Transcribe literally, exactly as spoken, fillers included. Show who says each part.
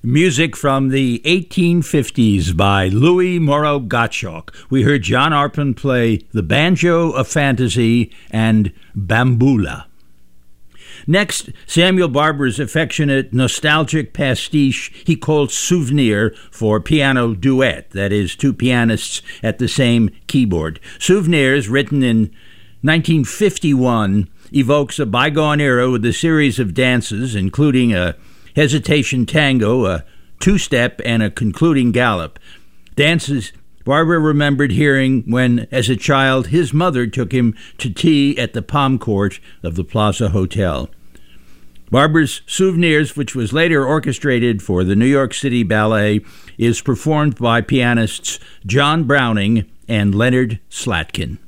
Speaker 1: Music from the eighteen fifties by Louis Moreau Gottschalk. We heard John Arpin play The Banjo of Fantasy and Bambula. Next, Samuel Barber's affectionate, nostalgic pastiche he called Souvenir for piano duet, that is, two pianists at the same keyboard. Souvenirs, written in nineteen fifty-one, evokes a bygone era with a series of dances, including a hesitation tango, a two-step, and a concluding gallop. Dances Barber remembered hearing when, as a child, his mother took him to tea at the Palm Court of the Plaza Hotel. Barber's Souvenirs, which was later orchestrated for the New York City Ballet, is performed by pianists John Browning and Leonard Slatkin.